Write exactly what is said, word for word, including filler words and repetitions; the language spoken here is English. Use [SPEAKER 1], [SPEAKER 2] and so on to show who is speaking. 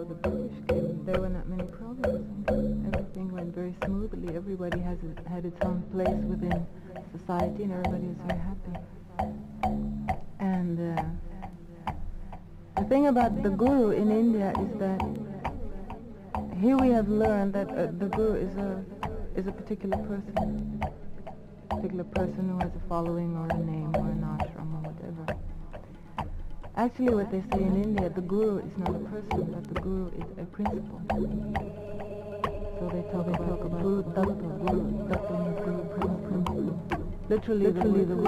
[SPEAKER 1] before the British came, there were not many problems. Everything went very smoothly. Everybody has it, had its own place within society, and everybody was very happy. And uh, the thing about the Guru in India is that here we have learned that uh, the Guru is a is a particular person, a particular person who has a following or a name or an ashram or whatever. Actually, what they say in India, the Guru is not a person, but the Guru is a principle. So they talk, they talk about Guru Datta. Guru Datta means Guru principle. Literally, Literally the